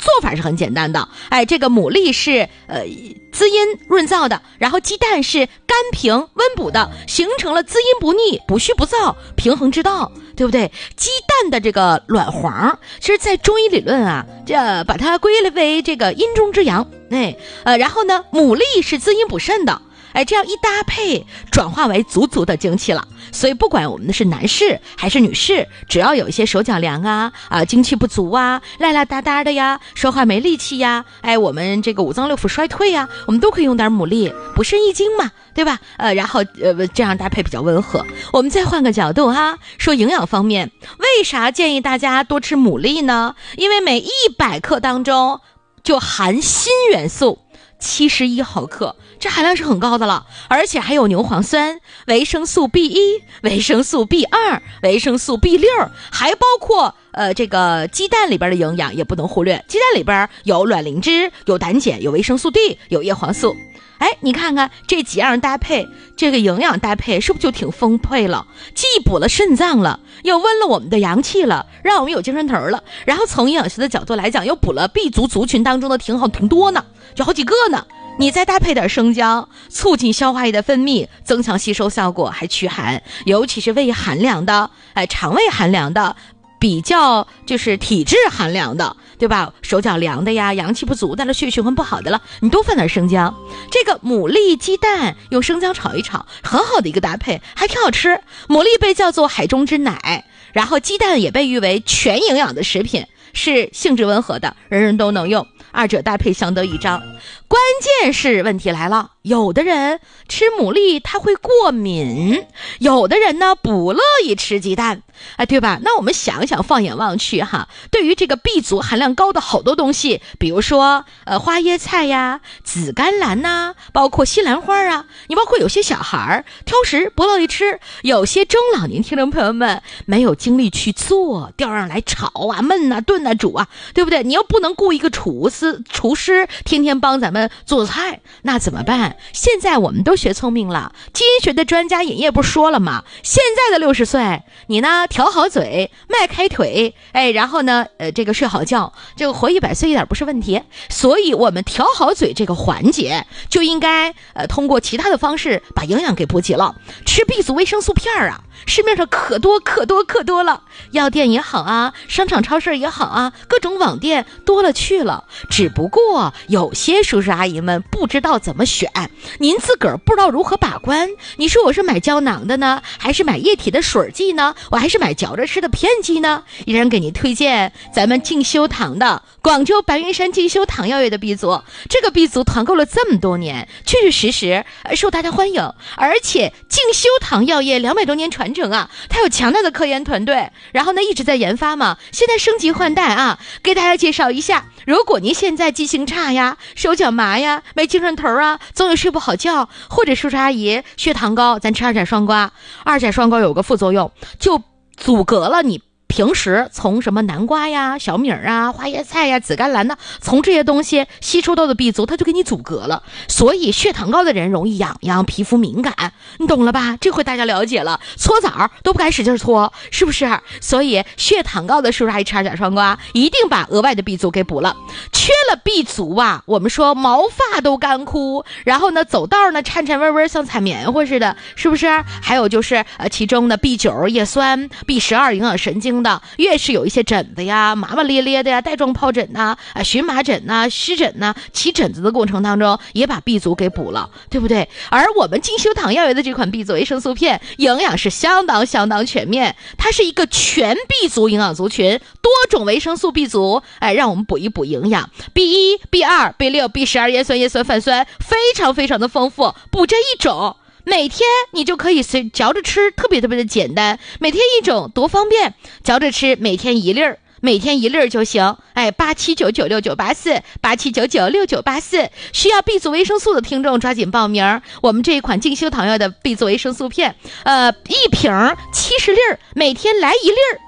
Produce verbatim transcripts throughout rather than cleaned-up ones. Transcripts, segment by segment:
法是很简单的。哎，这个牡蛎是呃滋阴润燥的，然后鸡蛋是甘平温补的，形成了滋阴不腻、不虚不燥、平衡之道，对不对？鸡蛋的这个卵黄，其实在中医理论啊，这把它归类为这个阴中之阳。哎，呃，然后呢，牡蛎是滋阴补肾的。哎，这样一搭配，转化为足足的精气了。所以不管我们的是男士还是女士，只要有一些手脚凉啊啊，精气不足啊，赖赖哒哒的呀，说话没力气呀，哎，我们这个五脏六腑衰退呀，我们都可以用点牡蛎，补肾益精嘛，对吧？呃，然后呃这样搭配比较温和。我们再换个角度哈，说营养方面，为啥建议大家多吃牡蛎呢？因为每一百克当中就含锌元素七十一毫克，这含量是很高的了，而且还有牛磺酸、维生素 B 一、维生素 B 二、维生素 B 六，还包括呃这个鸡蛋里边的营养也不能忽略。鸡蛋里边有卵磷脂、有胆碱、有维生素 D、有叶黄素。哎，你看看这几样搭配，这个营养搭配是不是就挺丰沛了？既补了肾脏了，又温了我们的阳气了，让我们有精神头了。然后从营养学的角度来讲，又补了 B 族族群当中的挺好挺多呢，就好几个呢。你再搭配点生姜，促进消化液的分泌，增强吸收效果，还驱寒，尤其是胃寒凉的，哎，肠胃寒凉的，比较就是体质寒凉的，对吧？手脚凉的呀，阳气不足的了，血液循环不好的了，你多放点生姜。这个牡蛎鸡蛋用生姜炒一炒，很好的一个搭配，还挺好吃。牡蛎被叫做海中之奶，然后鸡蛋也被誉为全营养的食品，是性质温和的，人人都能用，二者搭配相得益彰。关键是问题来了，有的人吃牡蛎他会过敏，有的人呢不乐意吃鸡蛋，哎，对吧？那我们想想，放眼望去哈，对于这个 B 族含量高的好多东西，比如说呃花椰菜呀、紫甘蓝呐、啊，包括西兰花啊，你包括有些小孩挑食不乐意吃，有些中老年听众朋友们没有精力去做，调上来炒啊、焖啊、炖啊、煮啊，对不对？你又不能雇一个厨师，厨师天天帮咱们做菜，那怎么办？现在我们都学聪明了，基因学的专家尹烨不是说了吗？现在的六十岁，你呢调好嘴，迈开腿，哎，然后呢，呃，这个睡好觉，这个活一百岁一点不是问题。所以我们调好嘴这个环节，就应该呃通过其他的方式把营养给补给了。吃 B 族维生素片啊，市面上可多可多可多了，药店也好啊，商场超市也好啊，各种网店多了去了。只不过有些叔叔阿姨们不知道怎么选，您自个儿不知道如何把关。你说我是买胶囊的呢，还是买液体的水剂呢？我还是买嚼着吃的片剂呢？依然给您推荐咱们进修堂的广州白云山进修堂药业的 B 族。这个 B 族团购了这么多年，确确实实受大家欢迎，而且进修堂药业两百多年传承啊，它有强大的科研团队，然后呢一直在研发嘛，现在升级换代啊，给大家介绍一下。如果您现在记性差呀，手脚麻呀，没精神头啊，总也睡不好觉，或者叔叔阿姨血糖高，咱吃二甲双胍。二甲双胍有个副作用，就阻隔了你平时从什么南瓜呀、小米啊、花椰菜呀、紫甘蓝呐，从这些东西吸收到的 B 族，它就给你阻隔了。所以血糖高的人容易痒痒，皮肤敏感，你懂了吧？这回大家了解了，搓澡都不敢使劲搓，是不是？所以血糖高的叔叔阿姨吃二甲双胍，一定把额外的 B 族给补了。缺了 B 族啊，我们说毛发都干枯，然后呢走道呢颤颤巍巍像踩棉花似的，是不是？还有就是呃其中的 B 九 叶酸、B 十二 营养神经的，越是有一些疹子呀、麻麻咧咧的呀、带状疱疹呐、啊、荨麻疹呐、湿疹呐，起疹子的过程当中也把 B 族给补了，对不对？而我们进修堂药业的这款 B 族维生素片，营养是相当相当全面，它是一个全 B 族营养族群，多种维生素 B 族，哎，让我们补一补营养。B 一、B 二、B 六、B 十二 叶酸、叶酸泛酸，非常非常的丰富，补这一种。每天你就可以随嚼着吃，特别特别的简单，每天一种多方便，嚼着吃，每天一粒儿，每天一粒儿就行。哎，八七九九六九八四，八七九九六九八四，需要 B 族维生素的听众抓紧报名。我们这一款进修堂药的 B 族维生素片，呃，一瓶七十粒儿，每天来一粒儿。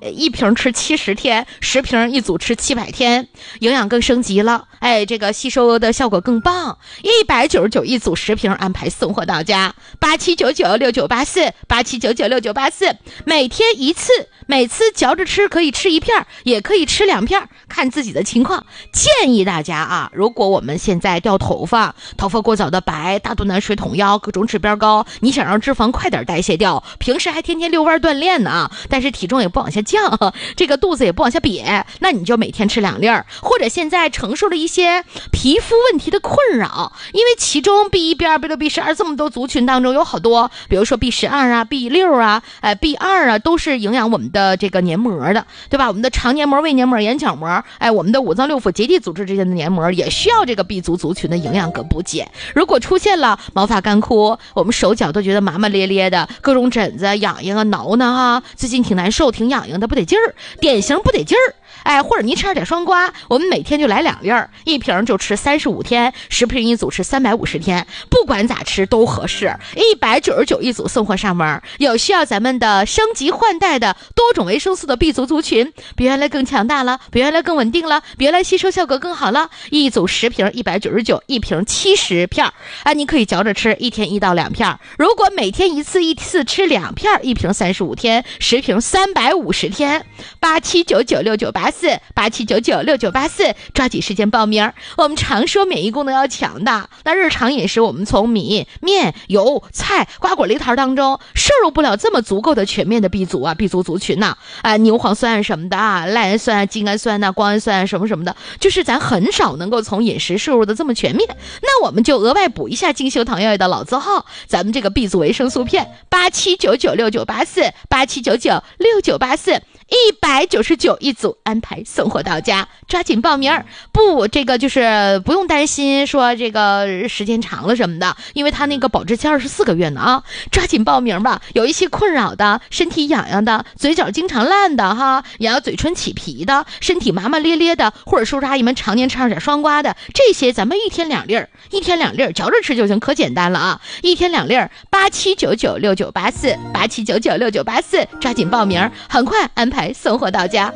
一瓶吃七十天，十瓶一组吃七百天，营养更升级了，哎，这个吸收的效果更棒。一百九十九一组十瓶安排送货到家，八七九九六九八四，八七九九六九八四，每天一次，每次嚼着吃，可以吃一片，也可以吃两片，看自己的情况。建议大家啊，如果我们现在掉头发，头发过早的白，大肚腩、水桶腰，各种指标高，你想让脂肪快点代谢掉，平时还天天遛弯锻炼呢，但是体重也不往下降，这个肚子也不往下瘪，那你就每天吃两粒儿。或者现在承受了一些皮肤问题的困扰，因为其中 B 一 B 二 B 六 B 十二 这么多族群当中有好多，比如说 B 十二 啊 B 六 啊、呃、B 二 啊，都是营养我们的这个黏膜的，对吧？我们的肠黏膜、胃黏膜、眼角膜，哎，我们的五脏六腑结缔组织之间的黏膜也需要这个 B 族族群的营养跟补给。如果出现了毛发干枯，我们手脚都觉得麻麻咧咧的，各种疹子痒痒啊挠呢哈，最近挺难受挺痒痒的，不得劲儿，典型不得劲儿。哎，或者您吃点双瓜，我们每天就来两粒儿，一瓶就吃三十五天，十瓶一组吃三百五十天，不管咋吃都合适。一百九十九一组送货上门，有需要咱们的升级换代的多种维生素的 B 族族群，比原来更强大了，比原来更稳定了，比原来吸收效果更好了。一组十瓶一百九十九，一瓶七十片啊，你可以嚼着吃，一天一到两片。如果每天一次，一次吃两片，一瓶三十五天，十瓶三百五十天。八七九九六九八四，八七九九六九八四，抓紧时间报名。我们常说免疫功能要强大，那日常饮食我们从米、面、油、菜、瓜果梨桃当中摄入不了这么足够的全面的 B 族啊 B 族族群呐、啊，啊牛磺酸什么的啊，赖氨酸、精氨酸呐、胱氨酸什么什么的，就是咱很少能够从饮食摄入的这么全面。那我们就额外补一下精修堂药业的老字号，咱们这个 B 族维生素片，八七九九六九八四，八七九九六九八四。一百九十九一组，安排送货到家，抓紧报名。不，这个就是不用担心说这个时间长了什么的，因为他那个保质期二十四个月呢啊，抓紧报名吧。有一些困扰的，身体痒痒的，嘴角经常烂的哈，然后嘴唇起皮的，身体麻麻咧咧的，或者叔叔阿姨们常年吃上点双瓜的，这些咱们一天两粒儿，一天两粒儿嚼着吃就行，可简单了啊！一天两粒儿，八七九九六九八四，八七九九六九八四，抓紧报名，很快安排送货到家。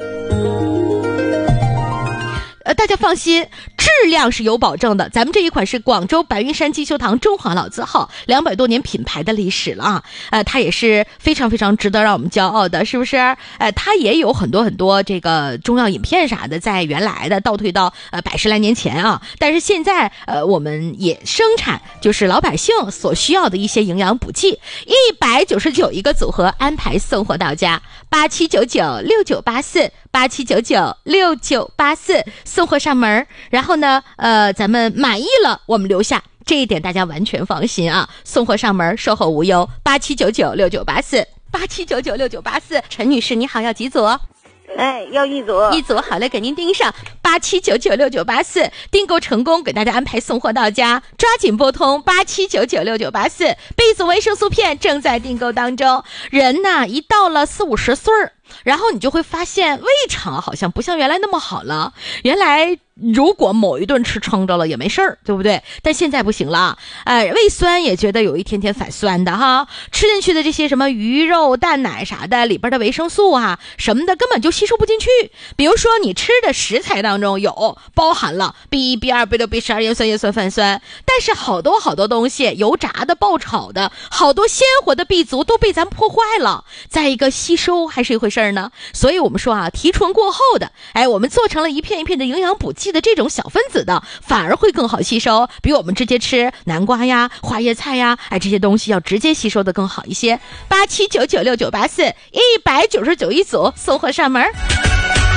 呃，大家放心，质量是有保证的。咱们这一款是广州白云山精修堂中华老字号，两百多年品牌的历史了啊。呃，它也是非常非常值得让我们骄傲的，是不是？呃，它也有很多很多这个中药饮片啥的，在原来的倒退到呃百十来年前啊。但是现在呃，我们也生产就是老百姓所需要的一些营养补剂，一百九十九一个组合，安排送货到家，八七九九六九八四，八七九九六九八四。送货上门，然后呢，呃，咱们满意了，我们留下，这一点大家完全放心啊！送货上门，售后无忧。八七九九六九八四，八七九九六九八四。陈女士，你好，要几组？ 哎，要一组， 一组好嘞，给您盯上八七九九六九八四，订购成功，给大家安排送货到家，抓紧拨通八七九九六九八四。B 族维生素片正在订购当中。人呐，一到了四五十岁儿，然后你就会发现胃肠好像不像原来那么好了。原来如果某一顿吃撑着了也没事儿，对不对？但现在不行了，哎，胃酸也觉得有一天天反酸的哈。吃进去的这些什么鱼肉蛋奶啥的，里边的维生素啊什么的根本就吸收不进去。比如说你吃的食材当中有包含了 B 一 B 二 B 六 B 十二 盐酸叶酸泛酸，但是好多好多东西，油炸的爆炒的好多鲜活的 B 族都被咱破坏了。再一个吸收还是一回事呢，所以我们说啊，提纯过后的，哎，我们做成了一片一片的营养补剂的这种小分子的，反而会更好吸收，比我们直接吃南瓜呀、花椰菜呀，哎，这些东西要直接吸收的更好一些。八七九九六九八四，一百九十九一组，送货上门。